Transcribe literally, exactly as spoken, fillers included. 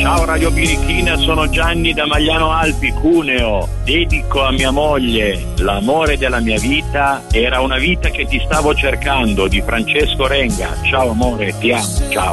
Ciao Radio Birichina, sono Gianni da Magliano Alpi, Cuneo. Dedico a mia moglie L'amore della mia vita, era una vita che ti stavo cercando, di Francesco Renga. Ciao amore, ti amo, ciao.